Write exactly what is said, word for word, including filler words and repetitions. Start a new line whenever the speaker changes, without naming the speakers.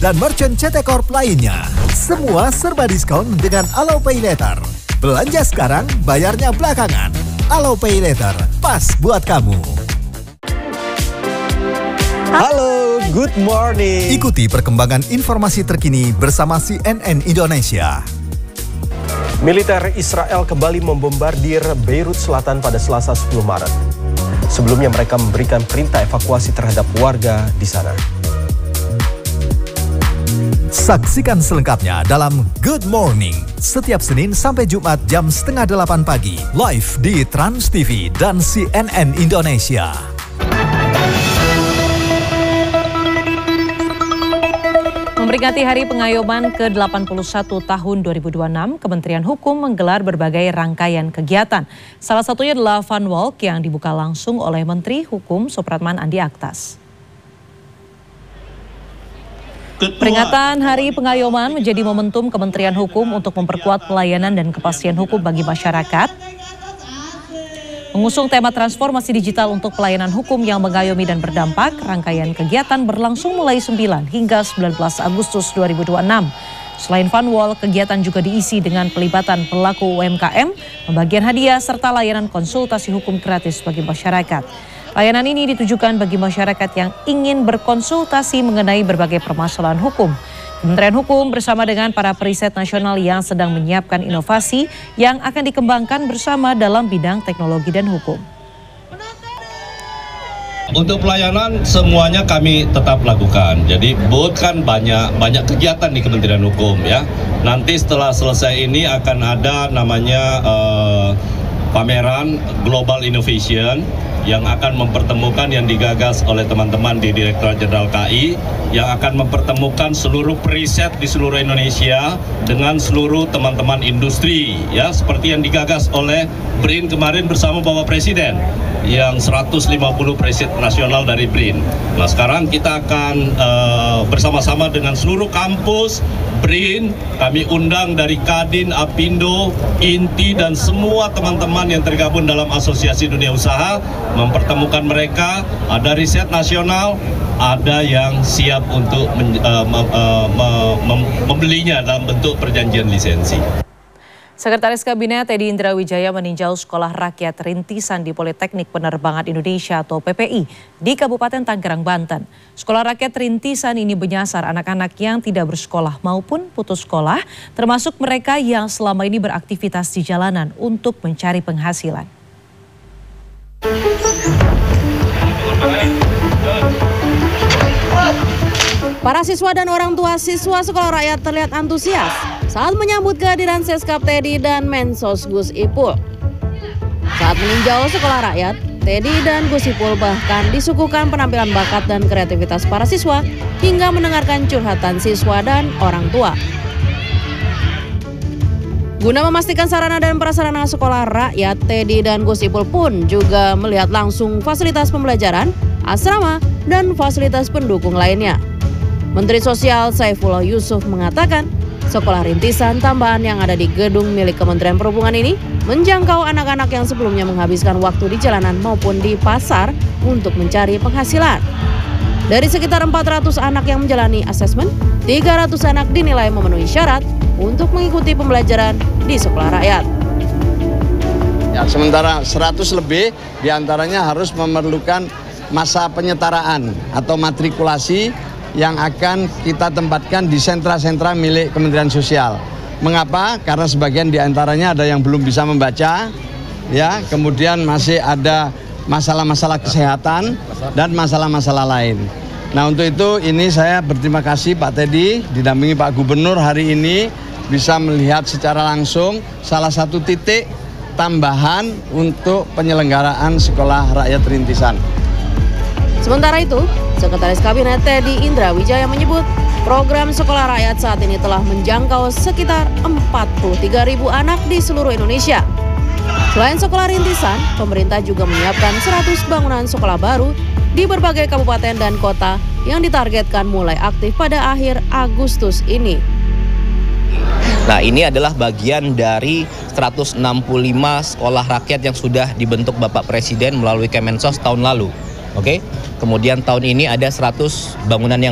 dan merchant C T Corp lainnya. Semua serba diskon dengan Alo Pay Later. Belanja sekarang, bayarnya belakangan. Alo Pay Later, pas buat kamu.
Halo, good morning.
Ikuti perkembangan informasi terkini bersama C N N Indonesia.
Militer Israel kembali membombardir Beirut Selatan pada Selasa sepuluh Maret. Sebelumnya mereka memberikan perintah evakuasi terhadap warga di sana.
Saksikan selengkapnya dalam Good Morning setiap Senin sampai Jumat jam setengah delapan pagi live di Trans T V dan C N N Indonesia.
Memperingati Hari Pengayoman ke delapan puluh satu tahun dua ribu dua puluh enam, Kementerian Hukum menggelar berbagai rangkaian kegiatan. Salah satunya adalah Fun Walk yang dibuka langsung oleh Menteri Hukum Supratman Andi Aktas. Peringatan Hari Pengayoman menjadi momentum Kementerian Hukum untuk memperkuat pelayanan dan kepastian hukum bagi masyarakat. Mengusung tema transformasi digital untuk pelayanan hukum yang mengayomi dan berdampak, rangkaian kegiatan berlangsung mulai sembilan hingga sembilan belas Agustus dua ribu dua puluh enam. Selain Fun Wall, kegiatan juga diisi dengan pelibatan pelaku U M K M, pembagian hadiah, serta layanan konsultasi hukum gratis bagi masyarakat. Layanan ini ditujukan bagi masyarakat yang ingin berkonsultasi mengenai berbagai permasalahan hukum. Kementerian Hukum bersama dengan para periset nasional yang sedang menyiapkan inovasi yang akan dikembangkan bersama dalam bidang teknologi dan hukum.
Untuk pelayanan semuanya kami tetap lakukan. Jadi booth kan banyak banyak kegiatan di Kementerian Hukum ya. Nanti setelah selesai ini akan ada namanya uh, pameran Global Innovation yang akan mempertemukan yang digagas oleh teman-teman di Direktorat Jenderal K I yang akan mempertemukan seluruh periset di seluruh Indonesia dengan seluruh teman-teman industri ya, seperti yang digagas oleh B R I N kemarin bersama Bapak Presiden yang seratus lima puluh periset nasional dari B R I N. Nah, sekarang kita akan uh, bersama-sama dengan seluruh kampus B R I N, kami undang dari Kadin, Apindo, Inti dan semua teman-teman yang tergabung dalam Asosiasi Dunia Usaha, mempertemukan mereka. Ada riset nasional, ada yang siap untuk men, uh, mem, uh, mem, membelinya dalam bentuk perjanjian lisensi.
Sekretaris Kabinet Teddy Indrawijaya meninjau Sekolah Rakyat Rintisan di Politeknik Penerbangan Indonesia atau P P I di Kabupaten Tangerang, Banten. Sekolah Rakyat Rintisan ini menyasar anak-anak yang tidak bersekolah maupun putus sekolah, termasuk mereka yang selama ini beraktivitas di jalanan untuk mencari penghasilan.
Para siswa dan orang tua siswa Sekolah Rakyat terlihat antusias saat menyambut kehadiran Seskap Teddy dan Mensos Gus Ipul. Saat meninjau Sekolah Rakyat, Teddy dan Gus Ipul bahkan disuguhkan penampilan bakat dan kreativitas para siswa hingga mendengarkan curhatan siswa dan orang tua. Guna memastikan sarana dan prasarana Sekolah Rakyat, Teddy dan Gus Ipul pun juga melihat langsung fasilitas pembelajaran, asrama, dan fasilitas pendukung lainnya. Menteri Sosial Saifullah Yusuf mengatakan, sekolah rintisan tambahan yang ada di gedung milik Kementerian Perhubungan ini menjangkau anak-anak yang sebelumnya menghabiskan waktu di jalanan maupun di pasar untuk mencari penghasilan. Dari sekitar empat ratus anak yang menjalani asesmen, tiga ratus anak dinilai memenuhi syarat untuk mengikuti pembelajaran di Sekolah Rakyat.
Ya, sementara seratus lebih diantaranya harus memerlukan masa penyetaraan atau matrikulasi yang akan kita tempatkan di sentra-sentra milik Kementerian Sosial. Mengapa? Karena sebagian diantaranya ada yang belum bisa membaca, ya, kemudian masih ada masalah-masalah kesehatan dan masalah-masalah lain. Nah, untuk itu ini saya berterima kasih Pak Teddy didampingi Pak Gubernur hari ini bisa melihat secara langsung salah satu titik tambahan untuk penyelenggaraan Sekolah Rakyat Rintisan.
Sementara itu, Sekretaris Kabinet Teddy Indrawijaya menyebut program Sekolah Rakyat saat ini telah menjangkau sekitar empat puluh tiga ribu anak di seluruh Indonesia. Selain sekolah rintisan, pemerintah juga menyiapkan seratus bangunan sekolah baru di berbagai kabupaten dan kota yang ditargetkan mulai aktif pada akhir Agustus ini.
Nah, ini adalah bagian dari seratus enam puluh lima sekolah rakyat yang sudah dibentuk Bapak Presiden melalui Kemensos tahun lalu. Oke, kemudian tahun ini ada seratus bangunan yang